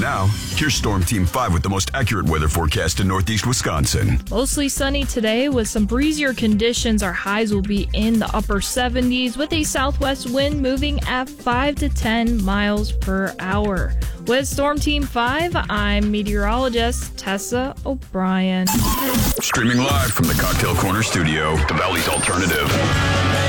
now, here's Storm Team 5 with the most accurate weather forecast in northeast Wisconsin. Mostly sunny today with some breezier conditions. Our highs will be in the upper 70s with a southwest wind moving at 5 to 10 miles per hour. With Storm Team 5, I'm meteorologist Tessa O'Brien. Streaming live from the Cocktail Corner studio, the Valley's alternative.